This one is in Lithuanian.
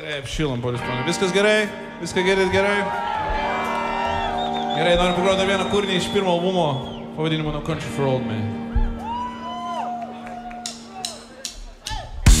Gerai, apšylam, polis ponai. Viskas gerai? Viską girdit gerai? Gerai, noriu pagroti dar vieną kūrinį iš pirmo albumo, pavadinimu No Country for Old Men.